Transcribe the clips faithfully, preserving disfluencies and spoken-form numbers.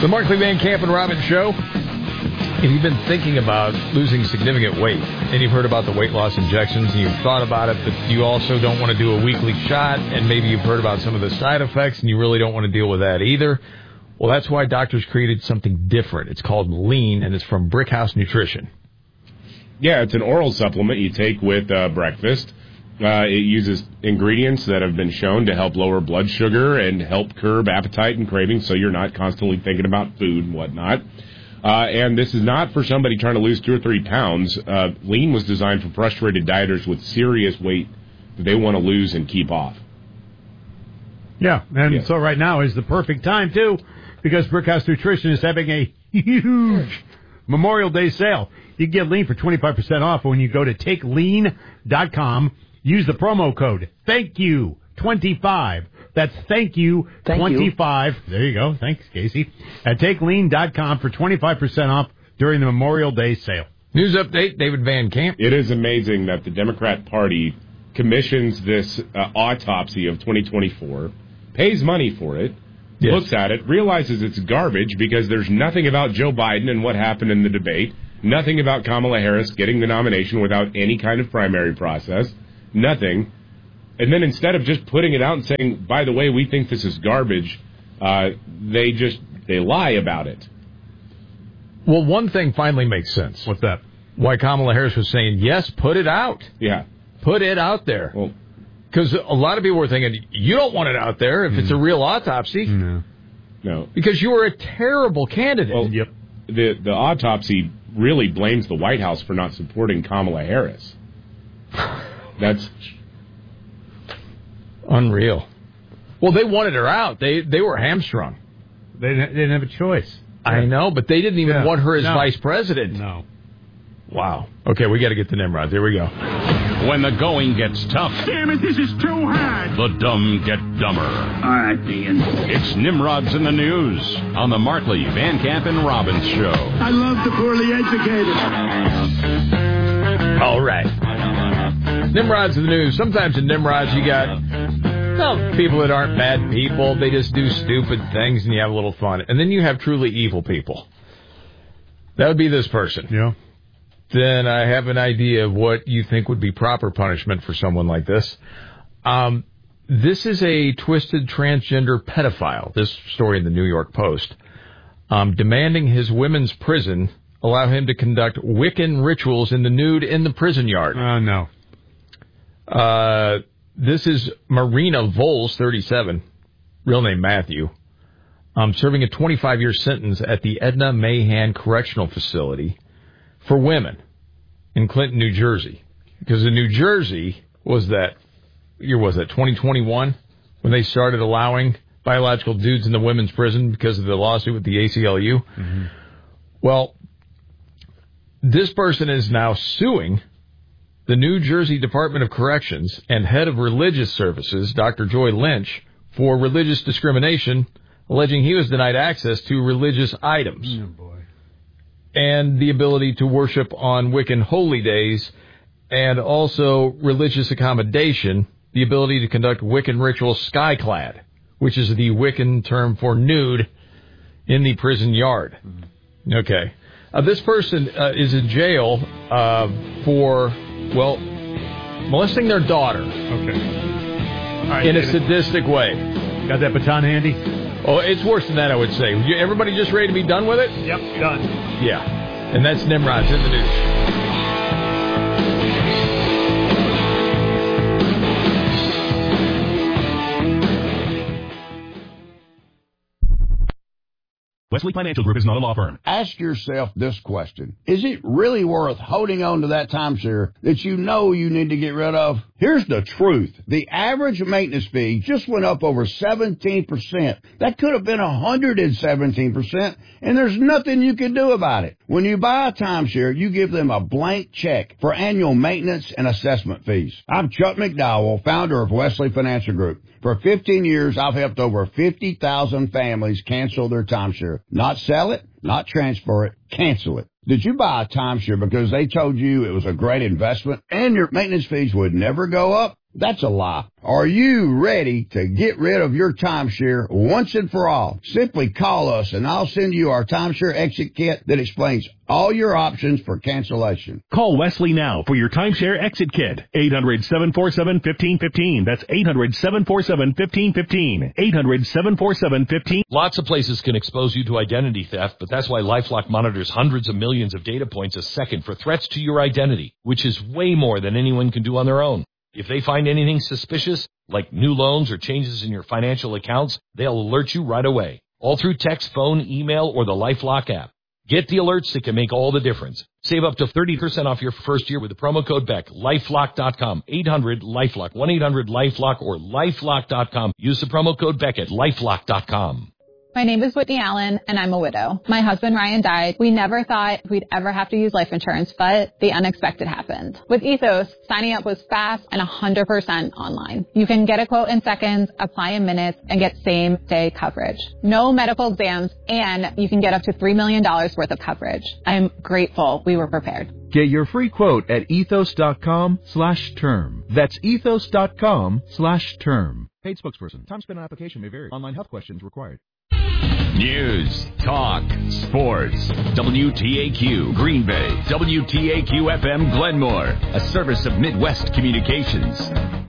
The Markley Van Camp and Robbins Show. If you've been thinking about losing significant weight, and you've heard about the weight loss injections, and you've thought about it, but you also don't want to do a weekly shot, and maybe you've heard about some of the side effects, and you really don't want to deal with that either, well, that's why doctors created something different. It's called Lean, and it's from Brickhouse Nutrition. Yeah, it's an oral supplement you take with uh, breakfast. Uh, it uses ingredients that have been shown to help lower blood sugar and help curb appetite and cravings so you're not constantly thinking about food and whatnot. Uh, and this is not for somebody trying to lose two or three pounds. Uh, Lean was designed for frustrated dieters with serious weight that they want to lose and keep off. Yeah, and yeah. so right now is the perfect time, too, because Brickhouse Nutrition is having a huge Memorial Day sale. You can get Lean for twenty-five percent off when you go to take lean dot com. Use the promo code thank you twenty-five. That's thank you twenty-five. Thank you. There you go. Thanks, Casey. At take lean dot com for twenty-five percent off during the Memorial Day sale. News update, David Van Camp. It is amazing that the Democrat Party commissions this uh, autopsy of twenty twenty-four, pays money for it, yes. looks at it, realizes it's garbage because there's nothing about Joe Biden and what happened in the debate, nothing about Kamala Harris getting the nomination without any kind of primary process, nothing. And then instead of just putting it out and saying, by the way, we think this is garbage, uh, they just, they lie about it. Well, one thing finally makes sense. What's that? Why Kamala Harris was saying, yes, put it out. Yeah. Put it out there. Well, because a lot of people were thinking, you don't want it out there if mm. it's a real autopsy. No. No. Because you were a terrible candidate. Well, yep. The, the autopsy really blames the White House for not supporting Kamala Harris. That's unreal. Well, they wanted her out. They they were hamstrung. They didn't, they didn't have a choice. I know, but they didn't even yeah. want her as no. vice president. No. Wow. Okay, we got to get to Nimrod. Here we go. When the going gets tough. Damn it, this is too hard. The dumb get dumber. All right, Ian. It's Nimrod's in the News on the Markley, Van Camp, and Robbins Show. I love the poorly educated. All right. Nimrod's in the News. Sometimes in Nimrod's you got well, people that aren't bad people. They just do stupid things and you have a little fun. And then you have truly evil people. That would be this person. Yeah. Then I have an idea of what you think would be proper punishment for someone like this. Um, this is a twisted transgender pedophile. This story in the New York Post. Um, demanding his women's prison allow him to conduct Wiccan rituals in the nude in the prison yard. Oh, uh, no. Uh, this is Marina Voles, thirty-seven, real name Matthew, um, serving a twenty-five year sentence at the Edna Mahan Correctional Facility for women in Clinton, New Jersey. Because in New Jersey, was that, year was that, twenty twenty-one, when they started allowing biological dudes in the women's prison because of the lawsuit with the A C L U? Mm-hmm. Well, this person is now suing the New Jersey Department of Corrections and head of religious services, Doctor Joy Lynch, for religious discrimination, alleging he was denied access to religious items. Oh, boy. And the ability to worship on Wiccan holy days, and also religious accommodation, the ability to conduct Wiccan rituals skyclad, which is the Wiccan term for nude, in the prison yard. Mm-hmm. Okay. Uh, this person uh, is in jail uh, for, well, molesting their daughter. Okay. All right, in a David. sadistic way. Got that baton handy? Oh, it's worse than that, I would say. Everybody just ready to be done with it? Yep, done. Yeah. And that's Nimrod's in the News. Wesley Financial Group is not a law firm. Ask yourself this question. Is it really worth holding on to that timeshare that you know you need to get rid of? Here's the truth. The average maintenance fee just went up over seventeen percent. That could have been one hundred seventeen percent, and there's nothing you can do about it. When you buy a timeshare, you give them a blank check for annual maintenance and assessment fees. I'm Chuck McDowell, founder of Wesley Financial Group. For fifteen years, I've helped over fifty thousand families cancel their timeshare. Not sell it, not transfer it, cancel it. Did you buy a timeshare because they told you it was a great investment and your maintenance fees would never go up? That's a lie. Are you ready to get rid of your timeshare once and for all? Simply call us and I'll send you our timeshare exit kit that explains all your options for cancellation. Call Wesley now for your timeshare exit kit. eight hundred, seven four seven, one five one five. That's eight hundred, seven four seven, one five one five. eight hundred, seven four seven, one five one five. Lots of places can expose you to identity theft, but that's why LifeLock monitors hundreds of millions of data points a second for threats to your identity, which is way more than anyone can do on their own. If they find anything suspicious, like new loans or changes in your financial accounts, they'll alert you right away, all through text, phone, email, or the LifeLock app. Get the alerts that can make all the difference. Save up to thirty percent off your first year with the promo code Beck. LifeLock dot com, eight hundred LifeLock, one eight hundred LifeLock, or LifeLock dot com. Use the promo code Beck at LifeLock dot com. My name is Whitney Allen, and I'm a widow. My husband, Ryan, died. We never thought we'd ever have to use life insurance, but the unexpected happened. With Ethos, signing up was fast and one hundred percent online. You can get a quote in seconds, apply in minutes, and get same-day coverage. No medical exams, and you can get up to three million dollars worth of coverage. I'm grateful we were prepared. Get your free quote at ethos.com slash term. That's ethos.com slash term. Paid spokesperson. Time spent on application may vary. Online health questions required. News, talk, sports. W T A Q Green Bay. W T A Q F M Glenmore. A service of Midwest Communications.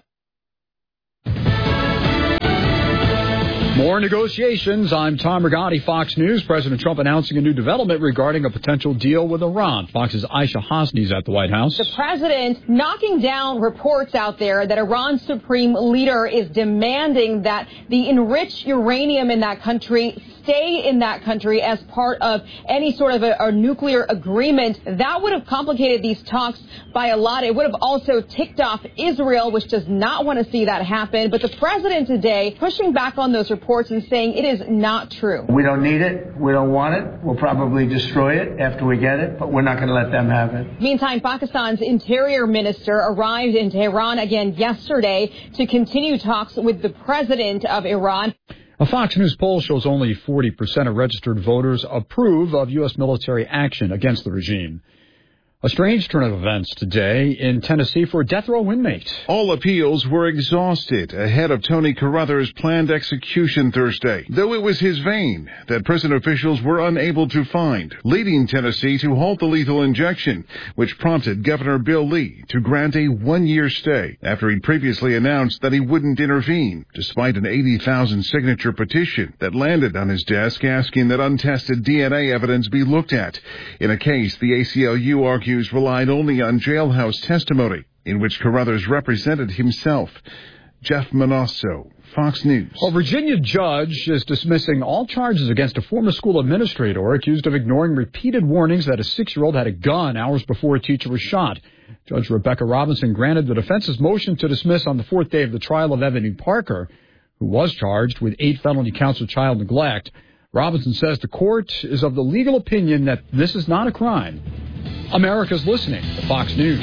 More negotiations. I'm Tom Rigotti, Fox News. President Trump announcing a new development regarding a potential deal with Iran. Fox's Aisha Hosni's at the White House. The president knocking down reports out there that Iran's supreme leader is demanding that the enriched uranium in that country stay in that country as part of any sort of a, a nuclear agreement. That would have complicated these talks by a lot. It would have also ticked off Israel, which does not want to see that happen. But the president today pushing back on those reports and saying it is not true. We don't need it. We don't want it. We'll probably destroy it after we get it, but we're not going to let them have it. Meantime, Pakistan's interior minister arrived in Tehran again yesterday to continue talks with the president of Iran. A Fox News poll shows only forty percent of registered voters approve of U S military action against the regime. A strange turn of events today in Tennessee for a death row inmate. All appeals were exhausted ahead of Tony Carruthers' planned execution Thursday, though it was his vein that prison officials were unable to find, leading Tennessee to halt the lethal injection, which prompted Governor Bill Lee to grant a one-year stay after he'd previously announced that he wouldn't intervene, despite an eighty thousand signature petition that landed on his desk asking that untested D N A evidence be looked at, in a case the A C L U argued relied only on jailhouse testimony, in which Carruthers represented himself. Jeff Manasso, Fox News. A Virginia judge is dismissing all charges against a former school administrator accused of ignoring repeated warnings that a six-year-old had a gun hours before a teacher was shot. Judge Rebecca Robinson granted the defense's motion to dismiss on the fourth day of the trial of Ebony Parker, who was charged with eight felony counts of child neglect. Robinson says the court is of the legal opinion that this is not a crime. America's listening to Fox News.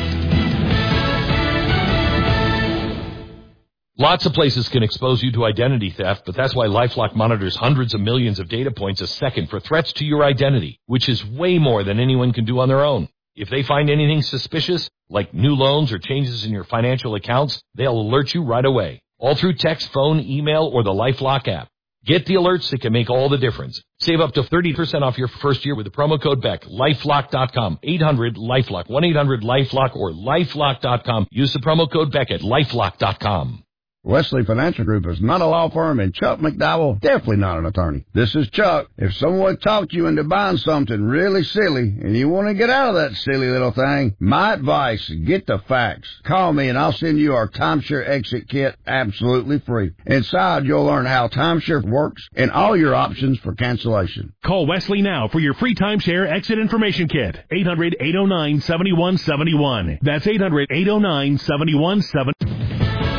Lots of places can expose you to identity theft, but that's why LifeLock monitors hundreds of millions of data points a second for threats to your identity, which is way more than anyone can do on their own. If they find anything suspicious, like new loans or changes in your financial accounts, they'll alert you right away, all through text, phone, email, or the LifeLock app. Get the alerts that can make all the difference. Save up to thirty percent off your first year with the promo code Beck. LifeLock dot com, eight hundred LifeLock, one eight hundred LifeLock, or LifeLock dot com. Use the promo code Beck at LifeLock dot com. Wesley Financial Group is not a law firm, and Chuck McDowell definitely not an attorney. This is Chuck. If someone talked you into buying something really silly and you want to get out of that silly little thing, my advice, get the facts. Call me and I'll send you our timeshare exit kit absolutely free. Inside, you'll learn how timeshare works and all your options for cancellation. Call Wesley now for your free timeshare exit information kit. eight hundred, eight oh nine, seven one seven one. That's eight hundred, eight oh nine, seven one seven one.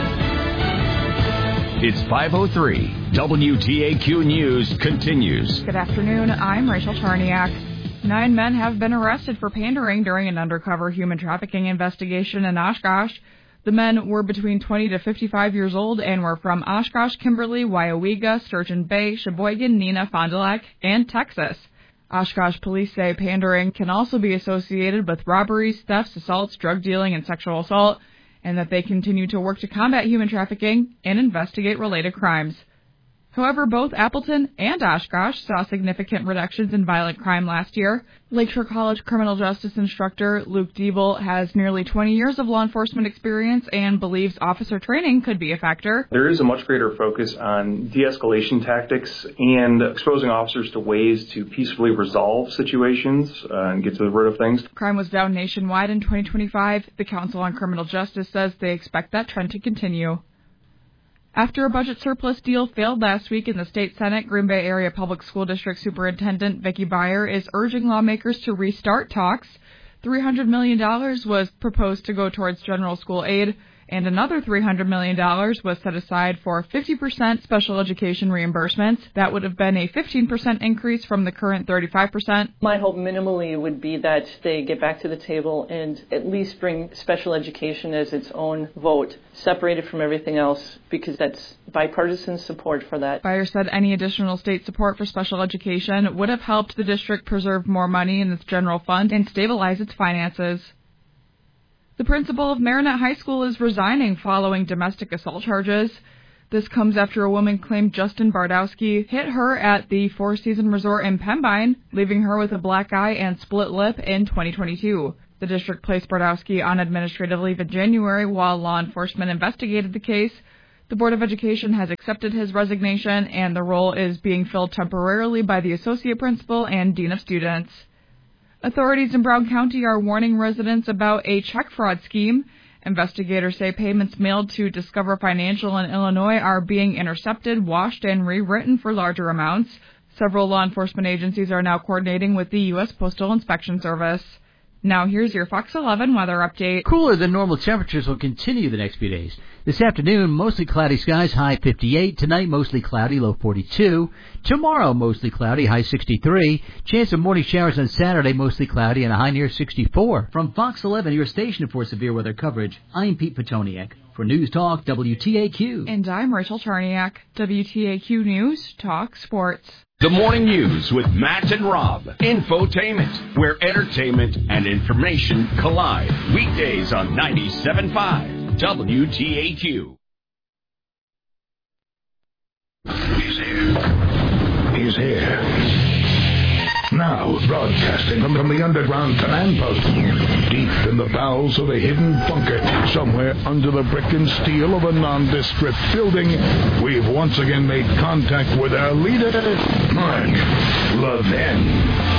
It's five oh three. W T A Q News continues. Good afternoon. I'm Rachel Charniak. Nine men have been arrested for pandering during an undercover human trafficking investigation in Oshkosh. The men were between twenty to fifty-five years old and were from Oshkosh, Kimberly, Wyowega, Sturgeon Bay, Sheboygan, Neenah, Fond du Lac, and Texas. Oshkosh police say pandering can also be associated with robberies, thefts, assaults, drug dealing, and sexual assault. and that they continue to work to combat human trafficking and investigate related crimes. However, both Appleton and Oshkosh saw significant reductions in violent crime last year. Lakeshore College criminal justice instructor Luke Diebel has nearly twenty years of law enforcement experience and believes officer training could be a factor. There is a much greater focus on de-escalation tactics and exposing officers to ways to peacefully resolve situations uh, and get to the root of things. Crime was down nationwide in twenty twenty-five. The Council on Criminal Justice says they expect that trend to continue. After a budget surplus deal failed last week in the state Senate, Green Bay Area Public School District Superintendent Vicki Beyer is urging lawmakers to restart talks. three hundred million dollars was proposed to go towards general school aid, and another three hundred million dollars was set aside for fifty percent special education reimbursements. That would have been a fifteen percent increase from the current thirty-five percent. My hope minimally would be that they get back to the table and at least bring special education as its own vote, separated from everything else, because that's bipartisan support for that. Beyer said any additional state support for special education would have helped the district preserve more money in its general fund and stabilize its finances. The principal of Marinette High School is resigning following domestic assault charges. This comes after a woman claimed Justin Bardowski hit her at the Four Seasons Resort in Pembine, leaving her with a black eye and split lip in twenty twenty-two. The district placed Bardowski on administrative leave in January while law enforcement investigated the case. The Board of Education has accepted his resignation, and the role is being filled temporarily by the associate principal and dean of students. Authorities in Brown County are warning residents about a check fraud scheme. Investigators say payments mailed to Discover Financial in Illinois are being intercepted, washed, and rewritten for larger amounts. Several law enforcement agencies are now coordinating with the U S Postal Inspection Service. Now here's your Fox eleven weather update. Cooler than normal temperatures will continue the next few days. This afternoon, mostly cloudy skies, high fifty-eight. Tonight, mostly cloudy, low forty-two. Tomorrow, mostly cloudy, high sixty-three. Chance of morning showers on Saturday, mostly cloudy, and a high near sixty-four. From Fox eleven, your station for severe weather coverage, I'm Pete Petoniak. For News Talk, W T A Q. And I'm Rachel Charniak. W T A Q News Talk Sports. The Morning News with Matt and Rob. Infotainment, where entertainment and information collide. Weekdays on ninety-seven point five W T A Q. He's here. He's here. Now, broadcasting from, from the underground command post, deep in the bowels of a hidden bunker, somewhere under the brick and steel of a nondescript building, we've once again made contact with our leader, Mark Levin.